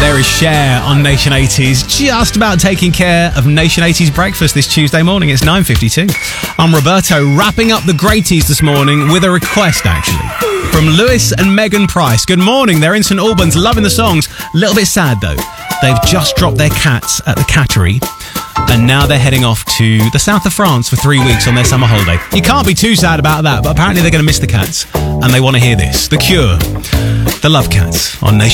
There is Cher on Nation 80s, just about taking care of Nation 80s breakfast this Tuesday morning. It's 9:52. I'm Roberto, wrapping up the greaties this morning with a request, actually, from Lewis and Megan Price. Good morning. They're in St Albans, loving the songs. A little bit sad, though. They've just dropped their cats at the cattery, and now they're heading off to the south of France for 3 weeks on their summer holiday. You can't be too sad about that, but apparently they're going to miss the cats, and they want to hear this. The Cure, The Love Cats on Nation